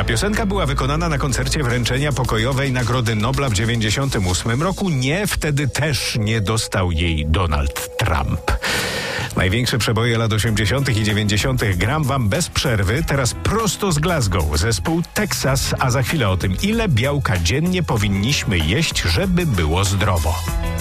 Ta piosenka była wykonana na koncercie wręczenia pokojowej Nagrody Nobla w 1998 roku. Nie, wtedy też nie dostał jej Donald Trump. Największe przeboje lat 80. i 90. gram wam bez przerwy, teraz prosto z Glasgow, zespół Texas, a za chwilę o tym, ile białka dziennie powinniśmy jeść, żeby było zdrowo.